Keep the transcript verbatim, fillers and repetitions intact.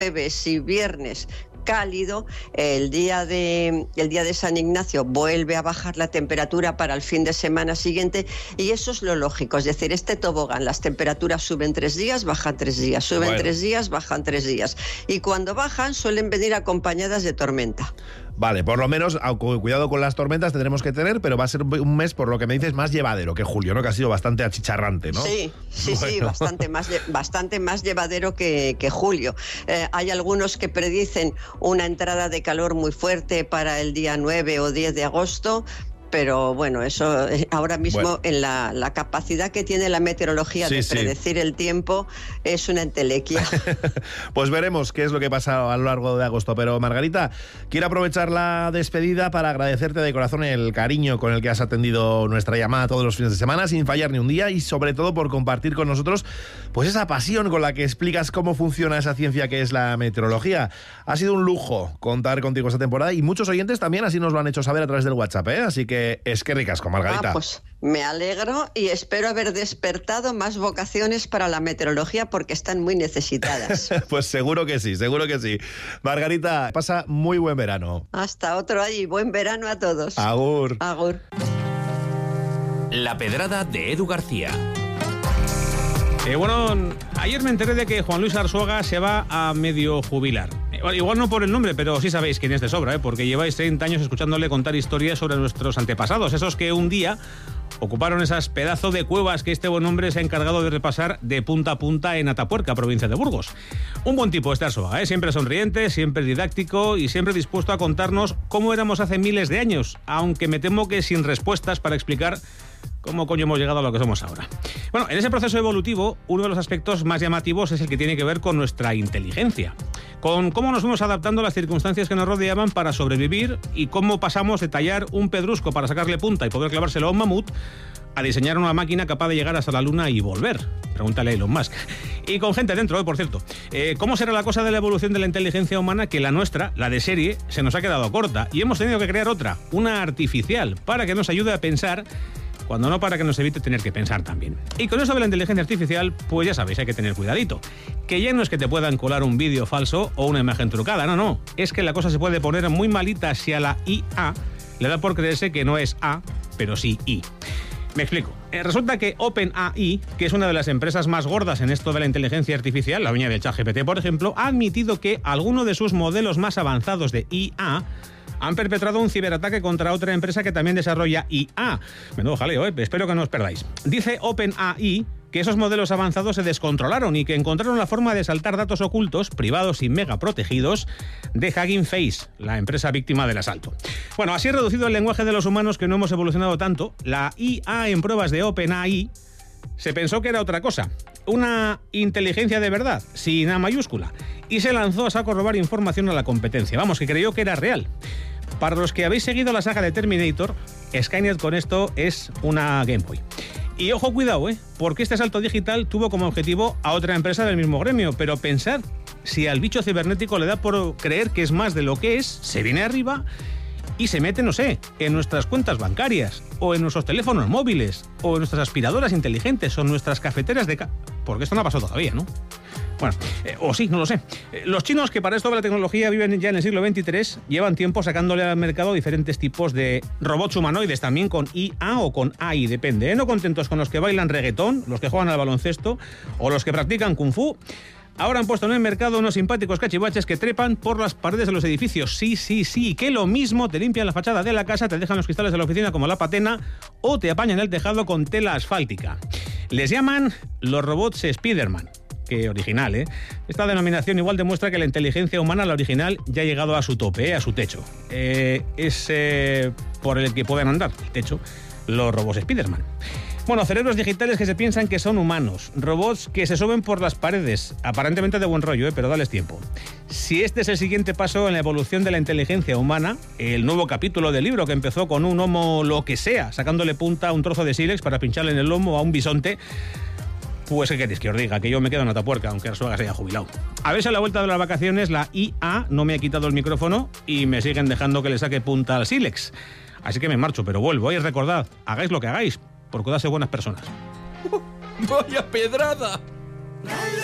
jueves y viernes cálido, el día de el día de San Ignacio vuelve a bajar la temperatura para el fin de semana siguiente, y eso es lo lógico, es decir, este tobogán, las temperaturas suben tres días, bajan tres días, suben bueno. tres días, bajan tres días, y cuando bajan suelen venir acompañadas de tormenta. Vale, por lo menos, cuidado con las tormentas tendremos que tener, pero va a ser un mes, por lo que me dices, más llevadero que julio, ¿no? Que ha sido bastante achicharrante, ¿no? Sí, sí, bueno. sí, bastante más, bastante más llevadero que, que julio. Eh, hay algunos que predicen una entrada de calor muy fuerte para el día nueve o diez de agosto, pero bueno, eso ahora mismo bueno. en la, la capacidad que tiene la meteorología sí, de predecir sí. el tiempo es una entelequia. Pues veremos qué es lo que pasa a lo largo de agosto. Pero Margarita, quiero aprovechar la despedida para agradecerte de corazón el cariño con el que has atendido nuestra llamada todos los fines de semana, sin fallar ni un día, y sobre todo por compartir con nosotros pues esa pasión con la que explicas cómo funciona esa ciencia que es la meteorología. Ha sido un lujo contar contigo esta temporada, y muchos oyentes también así nos lo han hecho saber a través del WhatsApp, ¿eh? Así que es que ricasco, Margarita. Ah, pues me alegro y espero haber despertado más vocaciones para la meteorología, porque están muy necesitadas. Pues seguro que sí, seguro que sí. Margarita, pasa muy buen verano. Hasta otro año y buen verano a todos. Agur. Agur. La Pedrada de Edu García. Eh, bueno, ayer me enteré de que Juan Luis Arzuaga se va a medio jubilar. Igual no por el nombre, pero sí sabéis quién es de sobra, ¿eh? Porque lleváis treinta años escuchándole contar historias sobre nuestros antepasados, esos que un día ocuparon esas pedazos de cuevas que este buen hombre se ha encargado de repasar de punta a punta en Atapuerca, provincia de Burgos. Un buen tipo este Arzuaga, ¿eh? Siempre sonriente, siempre didáctico y siempre dispuesto a contarnos cómo éramos hace miles de años, aunque me temo que sin respuestas para explicar cómo coño hemos llegado a lo que somos ahora. Bueno, en ese proceso evolutivo, uno de los aspectos más llamativos es el que tiene que ver con nuestra inteligencia, con cómo nos fuimos adaptando a las circunstancias que nos rodeaban para sobrevivir, y cómo pasamos de tallar un pedrusco para sacarle punta y poder clavárselo a un mamut a diseñar una máquina capaz de llegar hasta la luna y volver. Pregúntale a Elon Musk. Y con gente dentro, ¿eh? Por cierto. Eh, ¿Cómo será la cosa de la evolución de la inteligencia humana, que la nuestra, la de serie, se nos ha quedado corta y hemos tenido que crear otra, una artificial, para que nos ayude a pensar, cuando no para que nos evite tener que pensar también? Y con eso de la inteligencia artificial, pues ya sabéis, hay que tener cuidadito. Que ya no es que te puedan colar un vídeo falso o una imagen trucada, no, no. Es que la cosa se puede poner muy malita si a la I A le da por creerse que no es A, pero sí I. Me explico. Eh, resulta que OpenAI, que es una de las empresas más gordas en esto de la inteligencia artificial, la dueña del ChatGPT, por ejemplo, ha admitido que algunos de sus modelos más avanzados de I A han perpetrado un ciberataque contra otra empresa que también desarrolla I A. Menudo jaleo, ¿eh? Espero que no os perdáis. Dice OpenAI que esos modelos avanzados se descontrolaron y que encontraron la forma de saltar datos ocultos, privados y mega protegidos, de Hugging Face, la empresa víctima del asalto. Bueno, así reducido el lenguaje de los humanos, que no hemos evolucionado tanto, la I A en pruebas de OpenAI se pensó que era otra cosa, una inteligencia de verdad, sin A mayúscula, y se lanzó a saco robar información a la competencia. Vamos, que creyó que era real. Para los que habéis seguido la saga de Terminator, Skynet con esto es una Game Boy. Y ojo, cuidado, ¿eh? Porque este salto digital tuvo como objetivo a otra empresa del mismo gremio, pero pensad si al bicho cibernético le da por creer que es más de lo que es, se viene arriba y se mete, no sé, en nuestras cuentas bancarias, o en nuestros teléfonos móviles, o en nuestras aspiradoras inteligentes, o en nuestras cafeteras de... Ca- Porque esto no ha pasado todavía, ¿no? Bueno, eh, o sí, no lo sé. Eh, los chinos, que para esto de la tecnología viven ya en el siglo veintitrés, llevan tiempo sacándole al mercado diferentes tipos de robots humanoides, también con I A o con A I, depende, ¿eh? No contentos con los que bailan reggaetón, los que juegan al baloncesto o los que practican kung fu, ahora han puesto en el mercado unos simpáticos cachivaches que trepan por las paredes de los edificios. Sí, sí, sí, que lo mismo te limpian la fachada de la casa, te dejan los cristales de la oficina como la patena o te apañan el tejado con tela asfáltica. Les llaman los robots Spiderman. Que original, ¿eh? Esta denominación igual demuestra que la inteligencia humana, la original, ya ha llegado a su tope, ¿eh? A su techo. Eh, es eh, por el que pueden andar, el techo, los robots Spiderman. Bueno, cerebros digitales que se piensan que son humanos, robots que se suben por las paredes, aparentemente de buen rollo, ¿eh? Pero dales tiempo. Si este es el siguiente paso en la evolución de la inteligencia humana, el nuevo capítulo del libro que empezó con un homo lo que sea, sacándole punta a un trozo de sílex para pincharle en el lomo a un bisonte, pues ¿qué queréis que os diga? Que yo me quedo en Atapuerca, aunque Arzuaga se haya jubilado. A ver si a la vuelta de las vacaciones la I A no me ha quitado el micrófono y me siguen dejando que le saque punta al sílex. Así que me marcho, pero vuelvo. Y recordad, hagáis lo que hagáis, por cuidarse buenas personas. ¡Vaya pedrada!